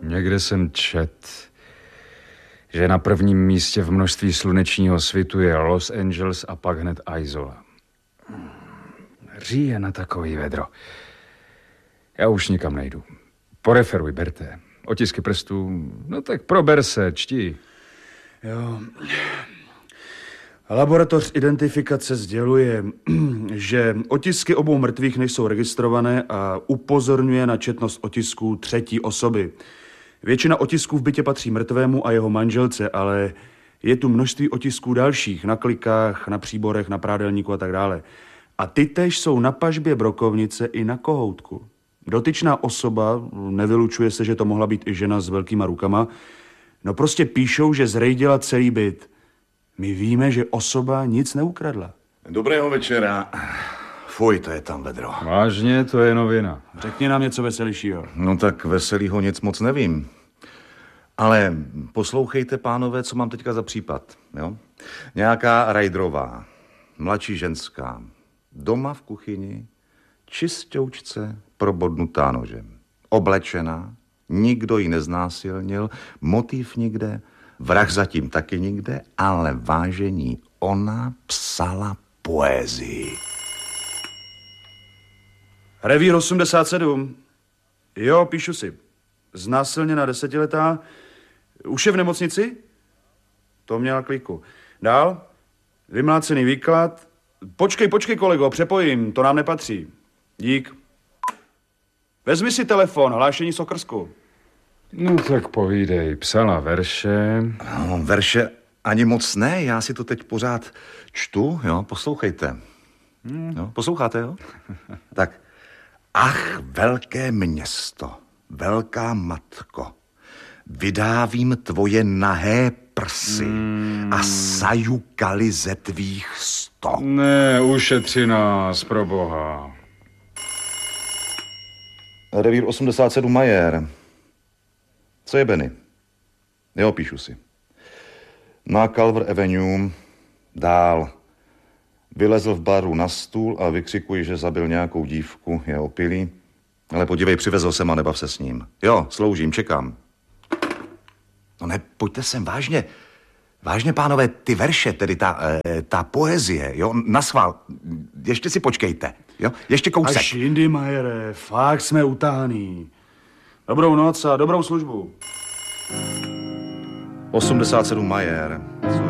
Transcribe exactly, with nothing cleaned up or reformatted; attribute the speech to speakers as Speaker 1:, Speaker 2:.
Speaker 1: Někde jsem čet, že na prvním místě v množství slunečního svitu je Los Angeles a pak hned Aizola. Říje na takový vedro. Já už nikam nejdu. Poreferuj, Berte. Otisky prstů, no tak prober se, čti.
Speaker 2: Jo. Laboratoř identifikace sděluje, že otisky obou mrtvých nejsou registrované a upozorňuje na četnost otisků třetí osoby. Většina otisků v bytě patří mrtvému a jeho manželce, ale je tu množství otisků dalších, na klikách, na příborech, na prádelníku a tak dále. A ty též jsou na pažbě brokovnice i na kohoutku. Dotyčná osoba, nevylučuje se, že to mohla být i žena s velkýma rukama, no prostě píšou, že zrejdila celý byt. My víme, že osoba nic neukradla.
Speaker 3: Dobrého večera. Fuj, to je tam vedro.
Speaker 1: Vážně, to je novina.
Speaker 2: Řekni nám něco veselějšího.
Speaker 3: No tak veselýho nic moc nevím. Ale poslouchejte, pánové, co mám teďka za případ. Jo? Nějaká Rajdrová, mladší ženská, doma v kuchyni, čistoučce, probodnutá nožem. Oblečená, nikdo ji neznásilnil, motiv nikde, vrah zatím taky nikde, ale vážení, ona psala poezii.
Speaker 2: Revír osmdesát sedm. Jo, píšu si. Znásilněná desetiletá. Už je v nemocnici? To měla kliku. Dál? Vymlácený výklad. Počkej, počkej, kolego, přepojím, to nám nepatří. Dík. Vezmi si telefon, hlášení z okrsku.
Speaker 1: No tak povídej, psala verše.
Speaker 3: No, verše ani moc ne, já si to teď pořád čtu, jo, poslouchejte. Hmm. Jo, posloucháte, jo? Tak. Ach, velké město, velká matko, vydávím tvoje nahé prsy hmm. a sajukali ze tvých sto.
Speaker 1: Ne, ušetři nás, pro boha.
Speaker 3: Revír osmdesát sedm Majer. Co je Benny? Jo, píšu si. Na Culver Avenue, dál. Vylezl v baru na stůl a vykřikuji, že zabil nějakou dívku, je opilý. Ale podívej, přivezl jsem a nebav se s ním. Jo, sloužím, čekám. No ne, pojďte sem, vážně. Vážně, pánové, ty verše, tedy ta, e, ta poezie, jo, naschvál. Ještě si počkejte, jo, ještě kousek.
Speaker 2: Až jindy, Majere, fakt jsme utáhaný. Dobrou noc a dobrou službu.
Speaker 3: osmdesát sedm Majer.